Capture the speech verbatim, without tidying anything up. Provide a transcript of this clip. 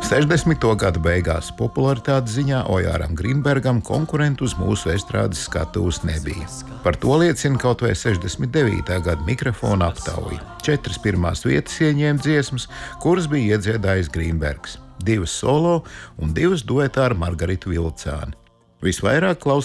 sešdesmito gadu beigās popularitātes ziņā Ojāram Grīnbergam konkurentu uz mūsu estrādes skatuves nebija. Par to liecina kaut vai sešdesmit devītā gada mikrofona aptauja. Četras pirmās vietas ieņēma dziesmas, kuras bija iedziedājis Grīnbergs. Divas solo un divas duetā ar Margaritu Vilcāni. Visvairāk klausījās